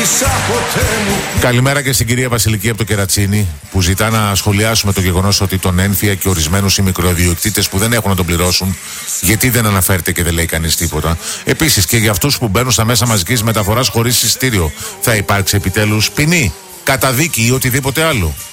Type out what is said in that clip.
Καλημέρα και στην κυρία Βασιλική από το Κερατσίνι, που ζητά να σχολιάσουμε το γεγονός ότι τον ένφια και ορισμένους οι μικροϊδιοκτήτες που δεν έχουν να τον πληρώσουν, γιατί δεν αναφέρεται και δεν λέει κανείς τίποτα. Επίσης και για αυτούς που μπαίνουν στα μέσα μαζικής μεταφοράς χωρίς εισιτήριο, θα υπάρξει επιτέλους ποινή, καταδίκη ή οτιδήποτε άλλο?